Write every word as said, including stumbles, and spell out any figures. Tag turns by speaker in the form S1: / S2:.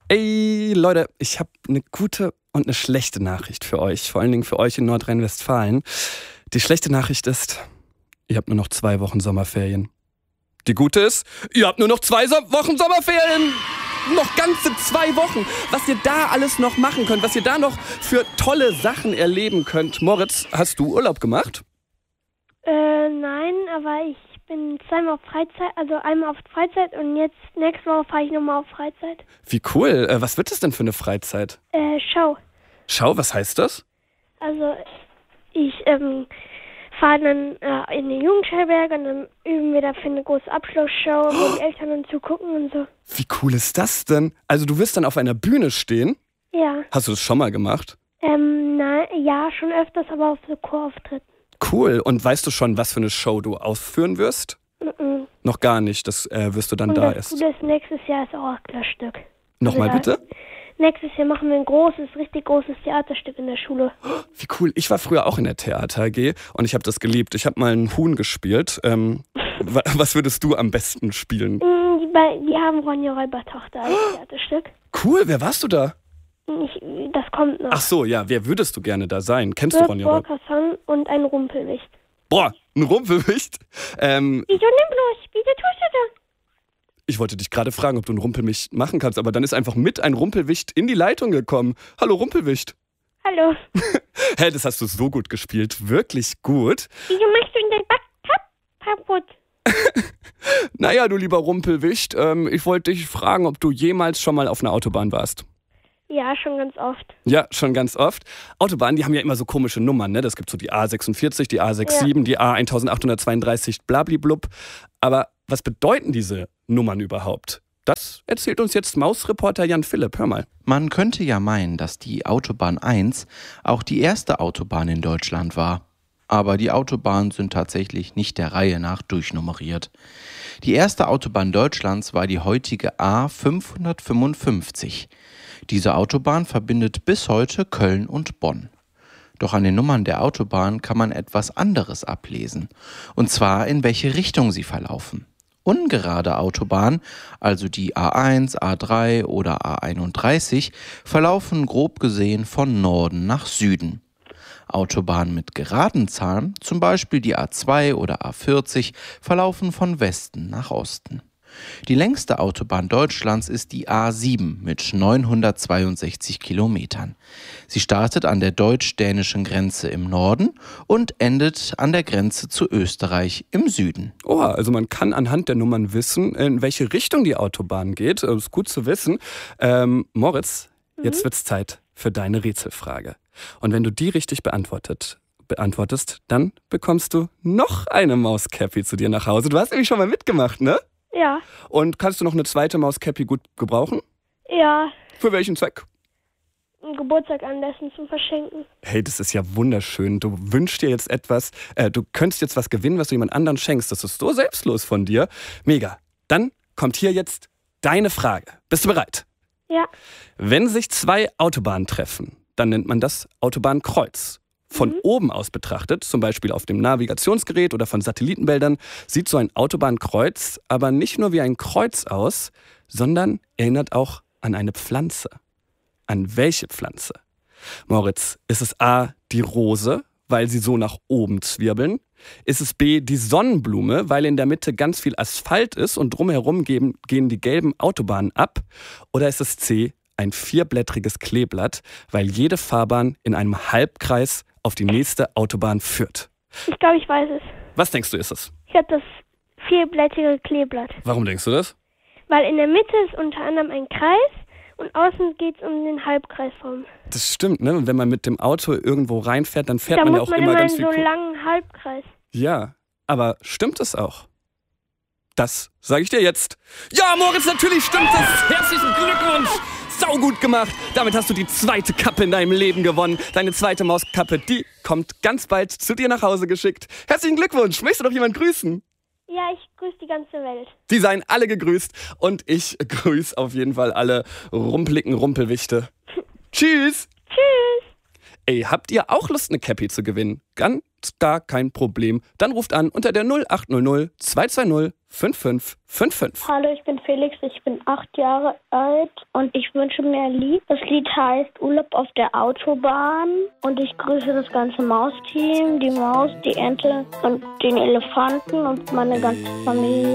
S1: Ey, Leute, ich habe eine gute und eine schlechte Nachricht für euch. Vor allen Dingen für euch in Nordrhein-Westfalen. Die schlechte Nachricht ist, ihr habt nur noch zwei Wochen Sommerferien. Die gute ist, ihr habt nur noch zwei so- Wochen Sommerferien. Noch ganze zwei Wochen. Was ihr da alles noch machen könnt, was ihr da noch für tolle Sachen erleben könnt. Moritz, hast du Urlaub gemacht?
S2: Äh, nein, aber ich bin zweimal auf Freizeit, also einmal auf Freizeit und jetzt nächste Woche fahre ich nochmal auf Freizeit.
S1: Wie cool. Äh, was wird das denn für eine Freizeit?
S2: Äh, Schau.
S1: Schau, was heißt das?
S2: Also ich ähm, fahre dann äh, in den Jugendherberg und dann üben wir dafür eine große Abschlussshow, wo die Eltern dann zugucken und so.
S1: Wie cool ist das denn? Also du wirst dann auf einer Bühne stehen?
S2: Ja.
S1: Hast du das schon mal gemacht?
S2: Ähm, nein, ja, schon öfters, aber auf so Chorauftritten.
S1: Cool. Und weißt du schon, was für eine Show du ausführen wirst?
S2: Mhm.
S1: Noch gar nicht. Das äh, wirst du dann
S2: Und
S1: da
S2: das
S1: erst.
S2: Gute ist, nächstes Jahr ist auch ein Klasstück.
S1: Nochmal
S2: Also da-
S1: bitte?
S2: Nächstes Jahr machen wir ein großes, richtig großes Theaterstück in der Schule.
S1: Wie cool. Ich war früher auch in der Theater A G und ich habe das geliebt. Ich habe mal ein Huhn gespielt. Ähm, wa- was würdest du am besten spielen?
S2: Mm, Die, bei- die haben Ronja Räubertochter als Theaterstück.
S1: Cool. Wer warst du da?
S2: Ich, das kommt noch.
S1: Ach so, ja. Wer würdest du gerne da sein? Kennst du
S2: Dirk
S1: Ronja Räuber?
S2: Borkasson und ein Rumpelwicht.
S1: Boah, ein Rumpelwicht. Ähm,
S2: Wieso nimm bloß? Wieso tust du das?
S1: ich wollte dich gerade fragen, ob du ein Rumpelwicht machen kannst, aber dann ist einfach mit ein Rumpelwicht in die Leitung gekommen. Hallo Rumpelwicht.
S2: Hallo.
S1: Hä, das hast du so gut gespielt. Wirklich gut.
S2: Wieso machst du denn dein Backtop kaputt?
S1: Naja, du lieber Rumpelwicht, ähm, ich wollte dich fragen, ob du jemals schon mal auf einer Autobahn warst.
S2: Ja, schon ganz oft.
S1: Ja, schon ganz oft. Autobahnen, die haben ja immer so komische Nummern, ne? Das gibt so die A sechsundvierzig, die A siebenundsechzig, die A achthundertzweiunddreißig, blablablub. Aber was bedeuten diese Nummern überhaupt? Das erzählt uns jetzt Mausreporter Jan Philipp. Hör mal.
S3: Man könnte ja meinen, dass die Autobahn eins auch die erste Autobahn in Deutschland war. Aber die Autobahnen sind tatsächlich nicht der Reihe nach durchnummeriert. Die erste Autobahn Deutschlands war die heutige A fünfhundertfünfundfünfzig. Diese Autobahn verbindet bis heute Köln und Bonn. Doch an den Nummern der Autobahn kann man etwas anderes ablesen. Und zwar, in welche Richtung sie verlaufen. Ungerade Autobahnen, also die A eins, A drei oder A einunddreißig, verlaufen grob gesehen von Norden nach Süden. Autobahnen mit geraden Zahlen, zum Beispiel die A zwei oder A vierzig, verlaufen von Westen nach Osten. Die längste Autobahn Deutschlands ist die A sieben mit neunhundertzweiundsechzig Kilometern. Sie startet an der deutsch-dänischen Grenze im Norden und endet an der Grenze zu Österreich im Süden.
S1: Oha, also man kann anhand der Nummern wissen, in welche Richtung die Autobahn geht. Das ist gut zu wissen. Ähm, Moritz,
S2: Mhm.
S1: jetzt wird's Zeit für deine Rätselfrage. Und wenn du die richtig beantwortet, beantwortest, dann bekommst du noch eine Mauscappy zu dir nach Hause. Du hast nämlich schon mal mitgemacht, ne?
S2: Ja.
S1: Und kannst du noch eine zweite Mauscappy gut gebrauchen?
S2: Ja.
S1: Für welchen Zweck?
S2: Einen Geburtstag anlässen zum Verschenken.
S1: Hey, das ist ja wunderschön. Du wünschst dir jetzt etwas, äh, du könntest jetzt was gewinnen, was du jemand anderen schenkst. Das ist so selbstlos von dir. Mega. Dann kommt hier jetzt deine Frage. Bist du bereit?
S2: Ja.
S1: Wenn sich zwei Autobahnen treffen, dann nennt man das Autobahnkreuz. Von
S2: Mhm.
S1: oben aus betrachtet, zum Beispiel auf dem Navigationsgerät oder von Satellitenbildern, sieht so ein Autobahnkreuz aber nicht nur wie ein Kreuz aus, sondern erinnert auch an eine Pflanze. An welche Pflanze? Moritz, ist es A, die Rose, weil sie so nach oben zwirbeln? Ist es B, die Sonnenblume, weil in der Mitte ganz viel Asphalt ist und drumherum gehen, gehen die gelben Autobahnen ab? Oder ist es C, ein vierblättriges Kleeblatt, weil jede Fahrbahn in einem Halbkreis auf die nächste Autobahn führt?
S2: Ich glaube, ich weiß es.
S1: Was denkst du, ist es?
S2: Ich habe das vierblättrige Kleeblatt.
S1: Warum denkst du das?
S2: Weil in der Mitte ist unter anderem ein Kreis und außen geht es um den Halbkreisform.
S1: Das stimmt, ne? Und wenn man mit dem Auto irgendwo reinfährt, dann fährt
S2: Da
S1: man ja
S2: muss
S1: auch
S2: man
S1: immer
S2: immer in
S1: ganz
S2: so
S1: viel...
S2: einen
S1: Ku-
S2: langen Halbkreis.
S1: Ja, aber stimmt es auch? Das sage ich dir jetzt. Ja, Moritz, natürlich stimmt es. Herzlichen Glückwunsch. Sau gut gemacht. Damit hast du die zweite Kappe in deinem Leben gewonnen. Deine zweite Mauskappe, die kommt ganz bald zu dir nach Hause geschickt. Herzlichen Glückwunsch. Möchtest du doch jemand grüßen?
S2: Ja, ich grüße die ganze Welt.
S1: Die seien alle gegrüßt. Und ich grüße auf jeden Fall alle rumpeligen Rumpelwichte. Tschüss.
S2: Tschüss.
S1: Ey, habt ihr auch Lust, eine Cappy zu gewinnen? Ganz gar kein Problem. Dann ruft an unter der null acht null null zwei zwei null fünf fünf fünf fünf.
S4: Hallo, ich bin Felix, ich bin acht Jahre alt und ich wünsche mir ein Lied. Das Lied heißt Urlaub auf der Autobahn und ich grüße das ganze Mausteam, die Maus, die Ente und den Elefanten und meine ganze Familie.